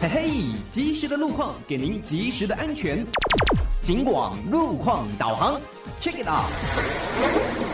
嘿嘿，及时的路况给您及时的安全。警广路况导航 ，Check it out。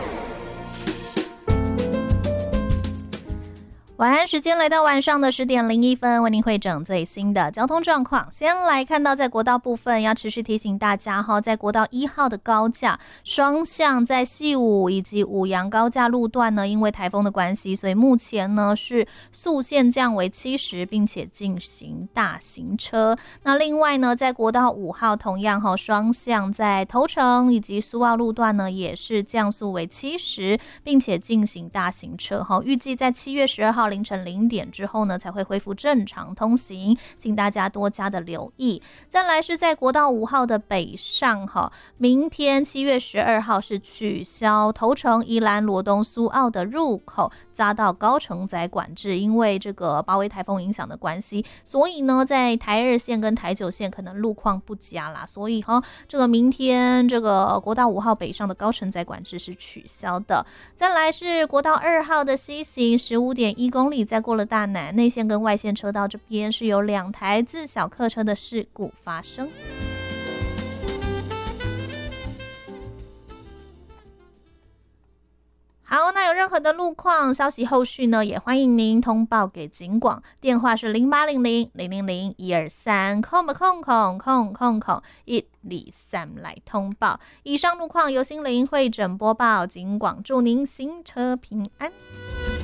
晚安时间来到晚上的10:01，为您汇整最新的交通状况。先来看到在国道部分，要持续提醒大家在国道1号的高架双向在细武以及五杨高架路段呢，因为台风的关系，所以目前呢是速限降为70，并且进行大型车。那另外呢，在国道5号同样双向在头城以及苏澳路段呢，也是降速为70，并且进行大型车。预计在7月12号凌晨0点之后呢，才会恢复正常通行，请大家多加的留意。再来是在国道5号的北上明天7月12号是取消头城、宜兰、罗东、苏澳的入口匝道高承载管制，因为这个包围台风影响的关系，所以呢，在台2线跟台9线可能路况不佳啦，所以这个明天这个国道5号北上的高承载管制是取消的。再来是国道2号的西行15.1公里，在过了大南内线跟外线车道这边是有2台自小客车的事故发生。好，那有任何的路况消息后续呢，也欢迎您通报给警广，电话是0800-000-123，123来通报。以上路况由心灵会诊播报，警广祝您行车平安。